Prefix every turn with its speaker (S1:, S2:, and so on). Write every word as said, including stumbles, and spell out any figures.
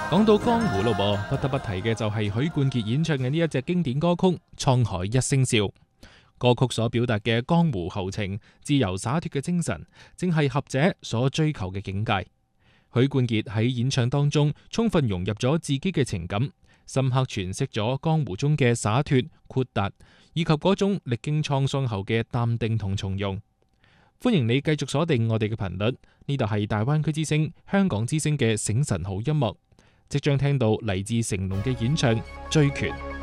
S1: 講到江湖咯噃，不得不提嘅就係許冠傑演唱嘅呢一隻經典歌曲《滄海一聲笑》。歌曲所表達嘅江湖豪情、自由灑脫嘅精神，正係俠者所追求嘅境界。許冠傑喺演唱當中充分融入咗自己嘅情感，深刻詮釋咗江湖中嘅灑脫、豁達，以及嗰種歷經滄桑後嘅淡定同從容。歡迎你繼續鎖定我哋嘅頻率，呢度係大灣區之聲、香港之聲嘅醒神好音樂。即將聽到嚟自成龍嘅演唱《醉拳》。